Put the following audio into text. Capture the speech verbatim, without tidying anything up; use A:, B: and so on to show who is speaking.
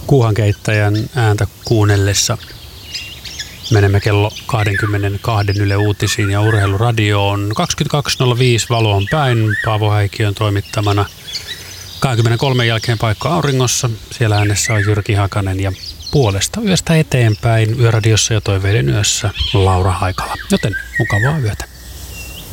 A: kuuhankeittäjän ääntä kuunnellessa. Menemme kello kaksikymmentäkaksi Yle Uutisiin ja Urheiluradioon. kaksikymmentäkaksi nolla viisi valoon päin. Paavo Häikiön toimittamana. kaksikymmentäkolme jälkeen paikka auringossa. Siellä äänessä on Jyrki Hakanen ja puolesta yöstä eteenpäin Yöradiossa ja Toiveiden yössä Laura Haikala. Joten mukavaa yötä.